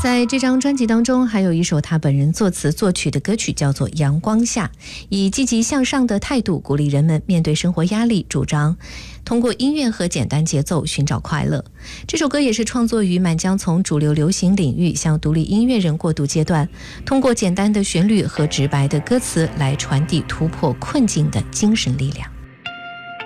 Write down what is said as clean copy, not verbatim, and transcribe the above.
在这张专辑当中，还有一首他本人作词作曲的歌曲，叫做《阳光下》，以积极向上的态度鼓励人们面对生活压力，主张通过音乐和简单节奏寻找快乐。这首歌也是创作于满江从主流流行领域向独立音乐人过渡阶段，通过简单的旋律和直白的歌词来传递突破困境的精神力量。